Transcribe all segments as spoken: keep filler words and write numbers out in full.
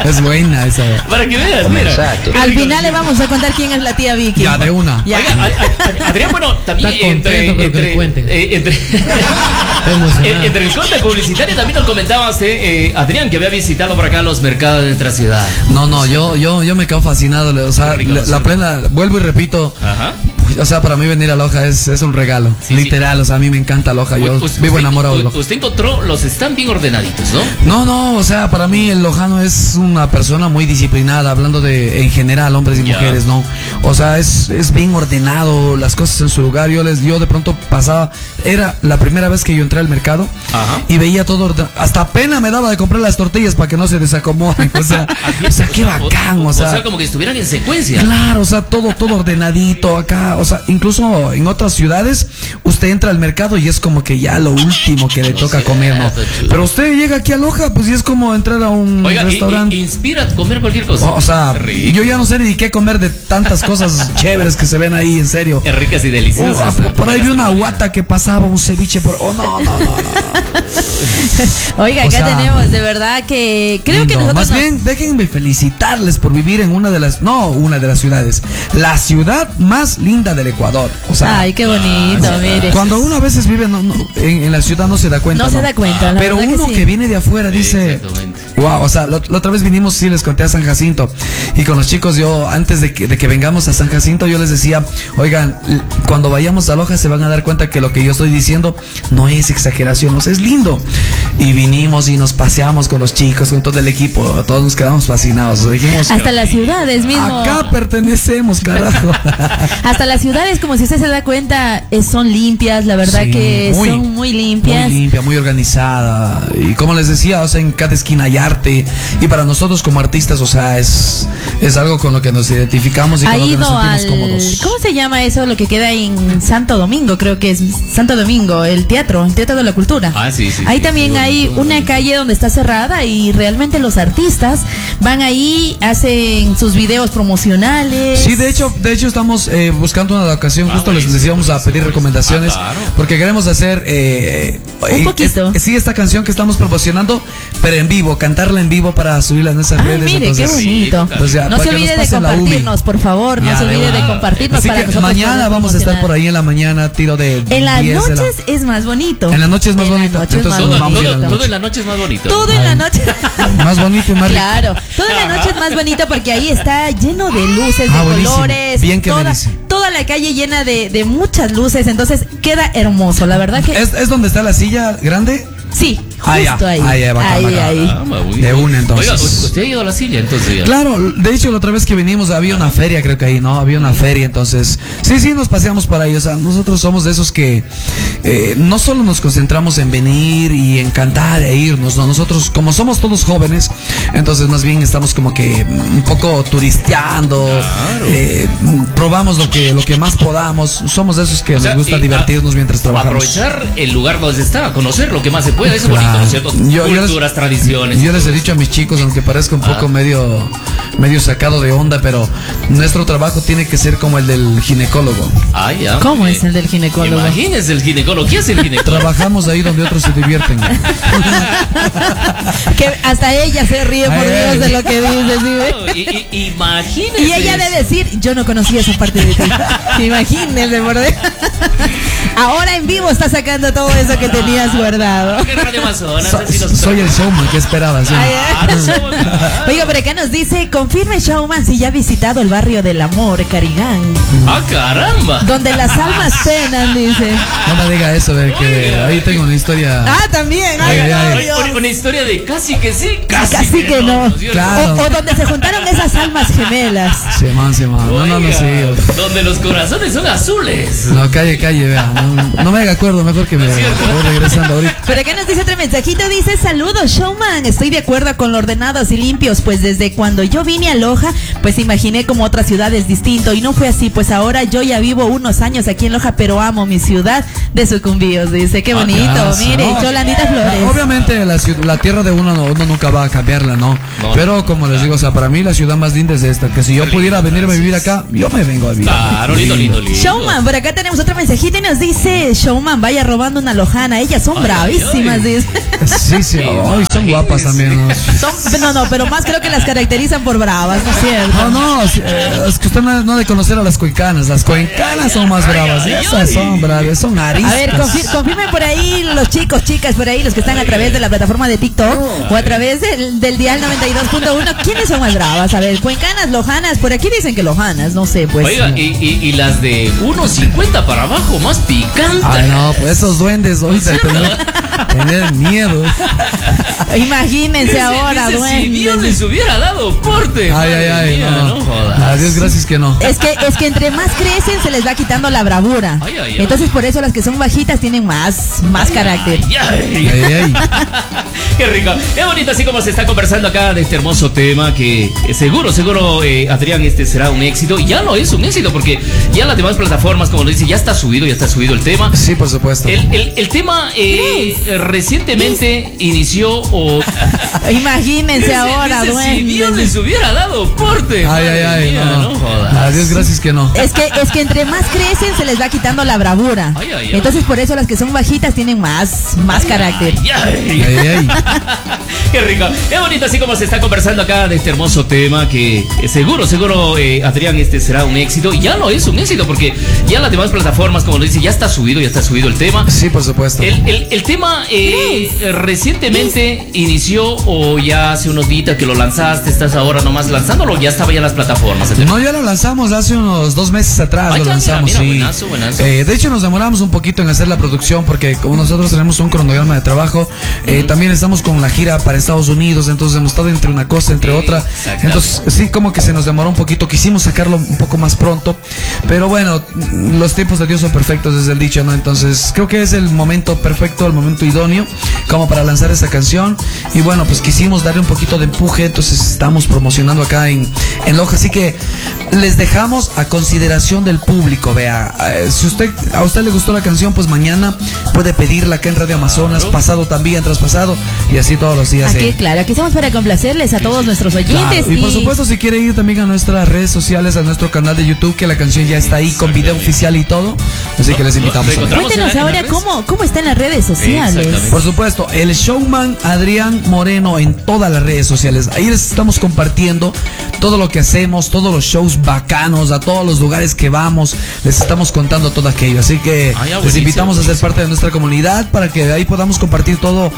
Es buena esa. Para que veas, mira. Al final le vamos a contar quién es la tía Vicky. Ya, de una. Ya. Oiga, a- a- Adrián, bueno, también Está entre, contento, pero que entre, le cuenten. eh, entre, Está emocionado. en- entre el corte publicitario también nos comentabas, eh, eh, Adrián, que había visitado por acá los mercados de nuestra ciudad. No, no, yo, yo, yo me quedo fascinado. O sea, Qué rico, la, sí. la plena, vuelvo y repito. Ajá. O sea, para mí venir a Loja es, es un regalo. Sí, Literal, sí. o sea, a mí me encanta Loja. Yo U- usted- vivo enamorado de u- Loja. Usted encontró, los están bien ordenaditos, ¿no? No, no, o sea, para mí el lojano es una persona muy disciplinada, hablando de en general hombres y Ya. mujeres, ¿no? O sea, es, es bien ordenado, las cosas en su lugar. Yo les, yo de pronto pasaba, era la primera vez que yo entré al mercado Ajá. y veía todo ordenado. Hasta pena me daba de comprar las tortillas para que no se desacomoden. O sea, o sea, qué bacán, o sea. O sea, como que estuvieran en secuencia. Claro, o sea, todo, todo ordenadito acá, o sea, incluso en otras ciudades, usted entra al mercado y es como que ya lo último que le toca comer, ¿no? Pero usted llega aquí a Loja, pues y es como entrar a un Oiga, restaurante. i- i- inspira a comer cualquier cosa. O, o sea, Qué rico. yo ya no sé ni qué comer de tantas cosas chéveres que se ven ahí, en serio. Qué ricas y Oh, deliciosas. por, por ahí vi una guata que pasaba, un ceviche por... Oh, no, no, no, no. Oiga, O acá sea, tenemos de verdad que creo que Lindo. nosotros Más nos- bien, déjenme felicitarles por vivir en una de las... No, una de las ciudades. La ciudad más linda del Ecuador. O sea, Ay, qué bonito, mire. cuando uno a veces vive no, no, en, en la ciudad no se da cuenta. No se da cuenta, la Pero verdad que uno sí. que viene de afuera dice, Exactamente. wow, o sea, la, la otra vez vinimos, sí, les conté a San Jacinto. Y con los chicos, yo, antes de que, de que vengamos a San Jacinto, yo les decía, oigan, l- cuando vayamos a Loja se van a dar cuenta que lo que yo estoy diciendo no es exageración, o sea, es lindo. Y vinimos y nos paseamos con los chicos, con todo el equipo, todos nos quedamos fascinados. O sea, dijimos, Hasta las ciudades mismo. acá pertenecemos, carajo. Hasta las ciudades, como si usted se da cuenta, eh, son limpias, la verdad Sí, que muy, son muy limpias. Muy limpia, muy organizada. Y como les decía, o sea, en cada esquina hay arte. Y para nosotros como artistas, o sea, es, es algo con lo que nos identificamos y Ha con lo que ido nos sentimos al... cómodos. ¿Cómo se llama eso? Lo que queda en Santo Domingo, creo que es Santo Domingo, el teatro, el Teatro de la Cultura. Ah, sí, sí, Ahí sí, también sí, hay bueno, una bueno. calle donde está cerrada y realmente los artistas van ahí, hacen sus videos promocionales. Sí, de hecho, de hecho estamos eh, buscando una ocasión, Ah, justo les, les íbamos a pedir recomendaciones, Ah, claro. porque queremos hacer eh, Un eh, poquito. es- sí, esta canción que estamos promocionando, pero en vivo, cantarla en vivo para subirla en nuestras Ay, redes. mire, qué entonces, bonito. pues ya, No para se que nos olvide de pasen la U M I. compartirnos, por favor. No Ya, se de olvide de una. compartirnos Así para que nosotros mañana poder vamos a estar promocionar. por ahí en la mañana, tiro de En las diez de la- noches es más bonito. En la noche es más En la bonito. noche es Entonces, más Todo, vamos a ir a todo, la todo noche. en la noche es más bonito. Todo en la noche. Más bonito y más rico. Claro, toda la noche es más bonito porque ahí está lleno de luces, de Ah, buenísimo. colores. Bien que me toda, dice. toda la calle llena de, de muchas luces, entonces queda hermoso. La verdad que ¿Es, es donde está la silla grande? sí, justo Ah, ya. ahí. Ah, ya, bacán, ahí, bacán. ahí. Ah, muy De bien. una, entonces. Oiga, usted ha ido a la silla, entonces ya. Claro, de hecho la otra vez que vinimos había una feria, creo que ahí, ¿no? Había una feria, entonces, sí, sí, nos paseamos por ahí, o sea, nosotros somos de esos que eh, no solo nos concentramos en venir y en cantar e irnos, ¿no? Nosotros, como somos todos jóvenes, entonces más bien estamos como que un poco turisteando, eh, probamos lo que, lo que más podamos, somos de esos que O sea, nos gusta y, divertirnos a- mientras trabajamos. Aprovechar el lugar donde está, conocer lo que más se pueda, eso es Claro. bonito, ¿no es cierto? Yo- yo les- Culturas, tradiciones. Yo les he dicho a mis chicos, aunque parezca un poco Ah. medio, medio sacado de onda, pero nuestro trabajo tiene que ser como el del ginecólogo. Ah, ya. ¿Cómo Eh, es el del ginecólogo? Imagínese el ginecólogo. ¿Qué hace el ginecólogo? Trabajamos ahí donde otros se divierten. Que hasta ella se ríe por Ay, Dios ay. de lo que dice, ¿sí ve? Claro, y- y- Imagínese. Y ella de decir, yo no conocía esa parte de ti. Imagínese, por Dios. Ahora en vivo está sacando todo eso que tenías guardado. ¿Qué Radio Amazonas? So- Así nos- soy el showman, ¿qué esperabas? Sí. Ay, Ah, no somos- Oiga, por acá nos dice, confirme Showman si ya ha visitado el barrio del amor, Carigán, ¡Ah, caramba! donde las almas penan, dice. No me diga eso, de que ahí tengo una historia. Ah, también. Ay, Ay, no, ay. Dios. Una, una historia de casi que sí, casi, Casi que no. ¿es cierto? Claro. O, o donde se juntaron esas almas gemelas. Se man, se man. No, no, no, Oiga, sí. donde los corazones son azules. No, calle, calle, vea. No, no me haga acuerdo, mejor que me Es cierto. voy regresando ahorita. Pero acá nos dice otro mensajito, dice, saludos Showman, estoy de acuerdo con lo ordenados y limpios, pues desde cuando yo vine a Loja, pues imaginé como otras ciudades distinto y no fue así, pues ahora yo ya vivo unos años aquí en Loja, pero amo mi ciudad de Sucumbíos, dice, qué Ah, bonito, claro, mire, no. Yolandita Flores. Obviamente la, ciu- la tierra de uno, no- uno nunca va a cambiarla, ¿no? No. Pero como les digo, o sea, para mí la ciudad más linda es esta, que si yo pudiera venirme a vivir acá, yo me vengo a vivir. Claro, lindo, lindo, lindo. Showman, por acá tenemos otro mensajito y nos dice, Showman, vaya robando una lojana, ellas son Ay, bravísimas, ay, ay. dice. Sí, sí. Ay, son guapas también, ¿no? Son, no, no, pero más creo que las caracterizan por bravas, ¿no es cierto? No, no, eh, es que usted no, no ha de conocer a las cuencanas. Las cuencanas son más bravas. Esas son bravas, son aristas. A ver, confir- confirmen por ahí los chicos, chicas, por ahí, los que están a través de la plataforma de TikTok o a través del, del dial noventa y dos punto uno. ¿Quiénes son más bravas? A ver, cuencanas, lojanas, por aquí dicen que lojanas, no sé, pues. Oiga, y, y, y las de uno cincuenta para abajo, más picantes. Ay, no, pues esos duendes, ahorita tener, tener miedo. Imagínense Dice- ahora, dice, si Dios duendes. les hubiera dado porte. Ay, madre ay, ay, mía, no. jodas. Adiós, gracias que no. Es que, es que entre más crecen se les va quitando la bravura. Ay, ay, ay. Entonces por eso las que son bajitas tienen más, más carácter. Ay, ay. Ay, ay. Qué rico. Es bonito así como se está conversando acá de este hermoso tema que eh, seguro, seguro, eh, Adrián, este será un éxito. Y ya lo es un éxito porque ya las demás plataformas, como lo dice, ya está subido, ya está subido el tema. Sí, por supuesto. El, el, el tema eh, recientemente inició o... Imagínense Dice- ahora, dice, si Dios duendes. les hubiera dado porte. Ay, ay, madre ay, mía, no. jodas. Adiós, gracias que no. Es que, es que entre más crecen se les va quitando la bravura. Ay, ay, ay. Entonces por eso las que son bajitas tienen más, más carácter. Ay, ay. Ay, ay. Qué rico. Es bonito así como se está conversando acá de este hermoso tema que eh, seguro, seguro, eh, Adrián, este será un éxito. Y ya lo es un éxito porque ya las demás plataformas, como lo dice, ya está subido, ya está subido el tema. Sí, por supuesto. El, el, el tema eh, recientemente inició o ya hace unos días que lo lanzaste, estás ahora nomás lanzándolo o ya estaba ya en las plataformas. el tema? No, ya lo lanzamos hace unos dos meses atrás. Ay, lo ya, lanzamos, mira, sí. mira, buenazo, buenazo. Eh, de hecho, nos demoramos un poquito en hacer la producción porque como nosotros tenemos un cronograma de trabajo, eh, también estamos con la gira para Estados Unidos, entonces hemos estado entre una cosa, entre Sí, otra. exactamente. Entonces, sí, como que se nos demoró un poquito. Quisimos sacarlo un poco más pronto, pero bueno, los tiempos de Dios son perfectos desde el dicho, ¿no? Entonces, creo que es el momento perfecto, el momento idóneo como para lanzar esta canción. Y bueno, pues quisimos darle un poquito de empuje, entonces estamos promocionando acá en, en Loja. Así que les dejamos a consideración del público, vea. Eh, si usted a usted le gustó la canción, pues mañana puede pedirla acá en Radio Amazonas, Claro. pasado también, traspasado, y así todos los días. Aquí, eh. claro, aquí estamos para complacerles a todos nuestros oyentes. Claro, y por supuesto, si quiere ir también a nuestras redes sociales, a nuestro canal de YouTube, que la canción ya está ahí con video oficial y todo. Así que les invitamos a ver. Encontramos Cuéntenos en la- en ahora las redes. cómo, cómo está en las redes sociales. Exactamente. Por supuesto, el showman Adrián Moreno en todas las redes sociales. Ahí les estamos compartiendo todo lo que hacemos, todos los shows bacanos, a todos los lugares que vamos. Les estamos contando todo aquello. Así que Ah, ya, les buenísimo, invitamos a ser buenísimo. parte de nuestra comunidad para que de ahí podamos compartir todo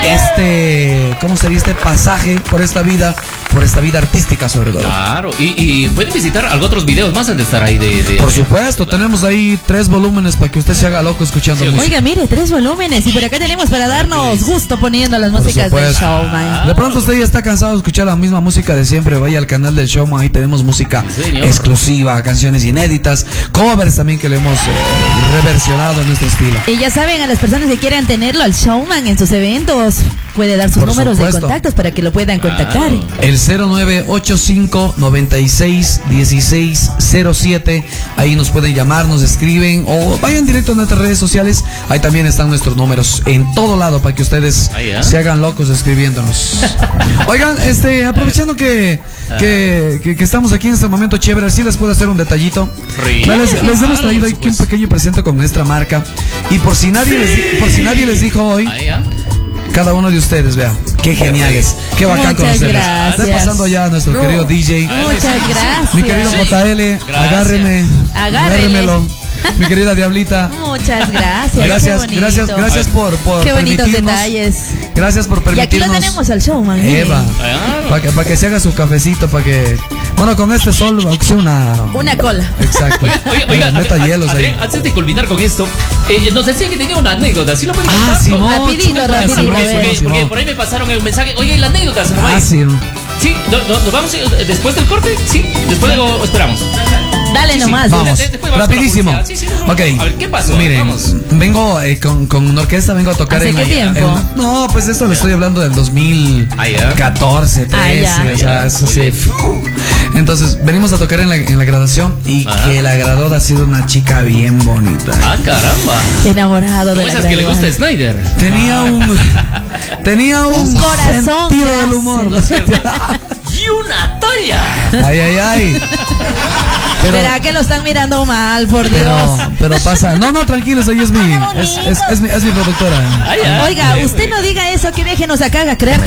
este, ¿cómo sería? Este pasaje por esta vida, por esta vida artística sobre todo. Claro, y, y pueden visitar algo otros videos más han de estar ahí de... de Por supuesto, tenemos ahí tres volúmenes para que usted se haga loco escuchando Sí, música. Oiga, mire, tres volúmenes y por acá tenemos para darnos gusto poniendo las Por músicas del supuesto. showman. De pronto usted ya está cansado de escuchar la misma música de siempre, vaya al canal del Showman, ahí tenemos música Sí, señor. exclusiva, canciones inéditas, covers también que le hemos eh, reversionado en nuestro estilo. Y ya saben, a las personas que quieran tenerlo al showman en sus eventos, puede dar sus Por números supuesto. de contactos para que lo puedan contactar. El cero nueve ocho cinco noventa y seis dieciséis cero siete, ahí nos pueden llamar, nos escriben o vayan directo a nuestras redes sociales, ahí también están nuestros números en todo lado para que ustedes Ahí, ¿eh? se hagan locos escribiéndonos. Oigan, este, aprovechando que, que, que, que estamos aquí en este momento chévere, sí les puedo hacer un detallito. Rico. Les, les hemos Claro, traído por aquí un supuesto. pequeño presente con nuestra marca y por si nadie les, di- por si nadie les dijo hoy, Ahí, ¿ah? cada uno de ustedes, vea, qué geniales, qué bacán Muchas conocerles. gracias. Está pasando ya a nuestro querido D J, Muchas gracias. mi querido J L, Gracias. agárreme, Agárrele. agárremelo. Mi querida Diablita, Muchas gracias. gracias, qué bonito. gracias, gracias por, por Qué bonitos permitirnos, detalles. gracias por Y aquí permitirnos. lo tenemos al showman. miren. Eva, Ah. para que, pa' que se haga su cafecito, para que, bueno, con este sol, aunque sea una, Una cola. exacto, Oiga, oiga, meta a- hielos Adrián, ahí. antes de culminar con esto, eh, nos decía que tenía una anécdota, ¿sí lo pueden Ah, contar? Simón, Rapidito, chuta, rapidito, Simón, a ver. Porque, Simón, porque Simón. por ahí me pasaron el mensaje, oye, ¿y la anécdota? ¿Se Ah, sí. Sí, no, no, nos vamos eh, después del corte, sí, después luego esperamos. Dale Sí, sí. nomás. Vamos, De- después vamos con la rapidísimo. publicidad. Sí, sí, no. Ok. A ver, ¿qué pasó? Miren, Vamos. vengo eh, con, con una orquesta, vengo a tocar ¿Hace en qué la- tiempo? en- no, pues esto le estoy hablando del dos mil catorce, Ah, trece, ya. o sea, eso sí. Entonces, venimos a tocar en la, en la graduación y Ajá. que la graduada ha sido una chica bien bonita. Ah, caramba. Enamorado de ¿Cómo la esas que le gusta graduada. Snyder? Tenía un tenía un, Un corazón sentido que del hace. humor. Y una talla. Ay, ay, ay. Pero, ¿Será que lo están mirando mal, por Dios? pero, pero pasa. No, no, tranquilos, ella es mi, es, es, es mi, es mi productora. Ay, ay. Oiga, usted no diga eso, que déjenos acá a creer